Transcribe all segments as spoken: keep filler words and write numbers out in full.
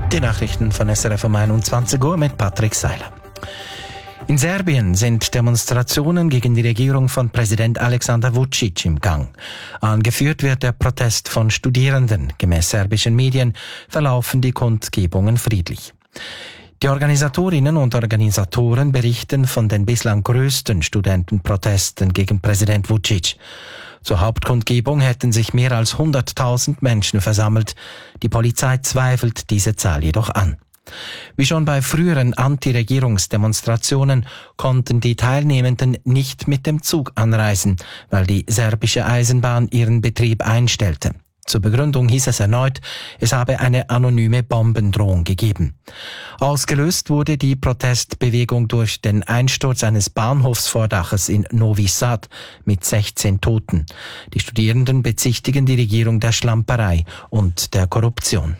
Die Nachrichten von S R F um einundzwanzig Uhr mit Patrick Seiler. In Serbien sind Demonstrationen gegen die Regierung von Präsident Alexander Vučić im Gang. Angeführt wird der Protest von Studierenden. Gemäß serbischen Medien verlaufen die Kundgebungen friedlich. Die Organisatorinnen und Organisatoren berichten von den bislang größten Studentenprotesten gegen Präsident Vučić. Zur Hauptkundgebung hätten sich mehr als hunderttausend Menschen versammelt. Die Polizei zweifelt diese Zahl jedoch an. Wie schon bei früheren Anti-Regierungsdemonstrationen konnten die Teilnehmenden nicht mit dem Zug anreisen, weil die serbische Eisenbahn ihren Betrieb einstellte. Zur Begründung hieß es erneut, es habe eine anonyme Bombendrohung gegeben. Ausgelöst wurde die Protestbewegung durch den Einsturz eines Bahnhofsvordaches in Novi Sad mit sechzehn Toten. Die Studierenden bezichtigen die Regierung der Schlamperei und der Korruption.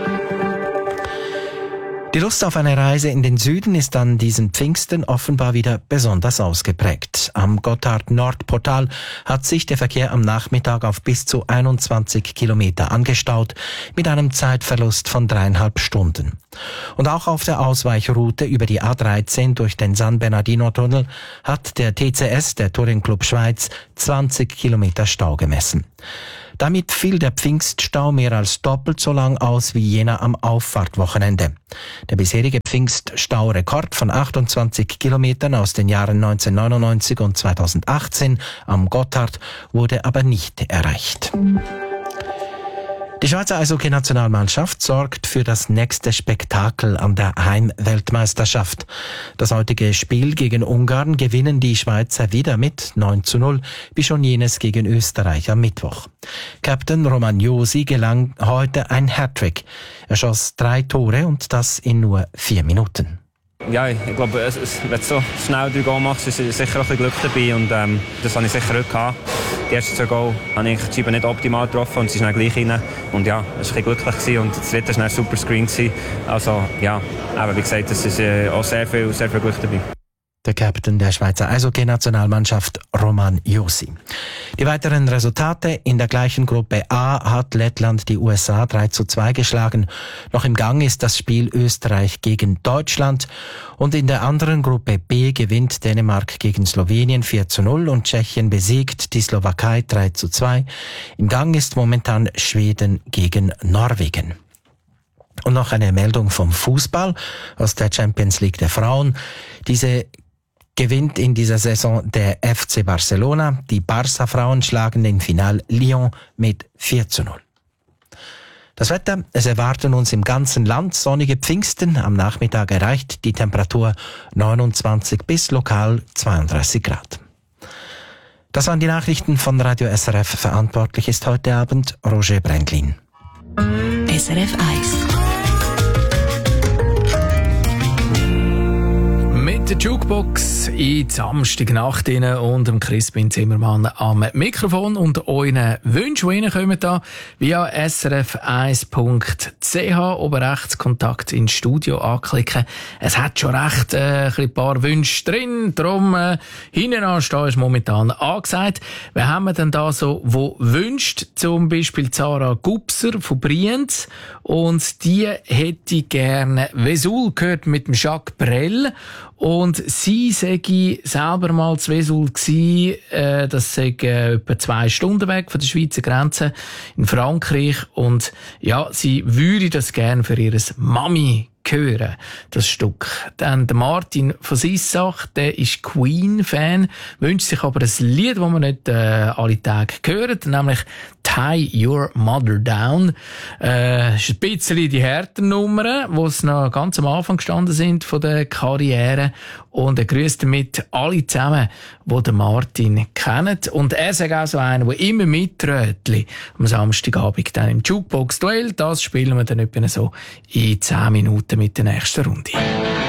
Die Lust auf eine Reise in den Süden ist an diesen Pfingsten offenbar wieder besonders ausgeprägt. Am Gotthard-Nord-Portal hat sich der Verkehr am Nachmittag auf bis zu einundzwanzig Kilometer angestaut, mit einem Zeitverlust von dreieinhalb Stunden. Und auch auf der Ausweichroute über die A dreizehn durch den San Bernardino-Tunnel hat der T C S, der Touring Club Schweiz, zwanzig Kilometer Stau gemessen. Damit fiel der Pfingststau mehr als doppelt so lang aus wie jener am Auffahrtwochenende. Der bisherige Pfingststaurekord von achtundzwanzig Kilometern aus den Jahren neunzehnhundertneunundneunzig und zweitausendachtzehn am Gotthard wurde aber nicht erreicht. Die Schweizer Eishockey-Nationalmannschaft sorgt für das nächste Spektakel an der Heimweltmeisterschaft. Das heutige Spiel gegen Ungarn gewinnen die Schweizer wieder mit neun zu null, wie schon jenes gegen Österreich am Mittwoch. Captain Roman Josi gelang heute ein Hattrick. Er schoss drei Tore und das in nur vier Minuten. Ja, ich glaube, es, es, wenn du so schnell drei Goal machst, ist sicher auch ein bisschen Glück dabei und ähm, das habe ich sicher heute gehabt. Die ersten zwei Goal habe ich die Scheibe nicht optimal getroffen und sie ist dann gleich rein. Und ja, es war ein bisschen glücklich gewesen und das dritte war ein super Screen gewesen. Also ja, aber wie gesagt, es ist äh, auch sehr viel, sehr viel Glück dabei. Der Captain der Schweizer Eishockey-Nationalmannschaft Roman Josi. Die weiteren Resultate: in der gleichen Gruppe A hat Lettland die U S A drei zu zwei geschlagen. Noch im Gang ist das Spiel Österreich gegen Deutschland. Und in der anderen Gruppe B gewinnt Dänemark gegen Slowenien vier zu null und Tschechien besiegt die Slowakei drei zu zwei. Im Gang ist momentan Schweden gegen Norwegen. Und noch eine Meldung vom Fußball aus der Champions League der Frauen. Diese gewinnt in dieser Saison der F C Barcelona. Die Barca-Frauen schlagen im Final Lyon mit vier zu null. Das Wetter: Es erwarten uns im ganzen Land sonnige Pfingsten. Am Nachmittag erreicht die Temperatur neunundzwanzig bis lokal zweiunddreißig Grad. Das waren die Nachrichten von Radio S R F. Verantwortlich ist heute Abend Roger Brändlin. S R F eins. Mit der Jukebox in Samstagnacht und dem Crispin Zimmermann am Mikrofon und euren Wünschen, die reinkommen, da via s r f eins punkt c h oben rechts Kontakt ins Studio anklicken. Es hat schon recht äh, ein paar Wünsche drin, darum äh, hinten anstehen ist momentan angesagt. Wer haben wir denn da so, wo wünscht? Zum Beispiel Sarah Gubser von Brienz und die hätte gerne Vesoul gehört mit dem Jacques Brel. Und sie sei selber mal zu Vesoul gsi, äh, das sei äh, etwa zwei Stunden weg von der Schweizer Grenze in Frankreich. Und ja, sie würde das gerne für ihre Mami hören, das Stück. Dann der Martin von Sissach, der ist Queen-Fan, wünscht sich aber ein Lied, das man nicht äh, alle Tage hört, nämlich Tie Your Mother Down. Äh, ist ein bisschen die Härtennummer, wo es noch ganz am Anfang gestanden sind von der Karriere. Und er grüßt damit alle zusammen, die den Martin kennen. Und er ist auch so einer, der immer mitrötli am Samstagabend dann im Jukebox-Duell. Das spielen wir dann etwa so in zehn Minuten mit der nächsten Runde.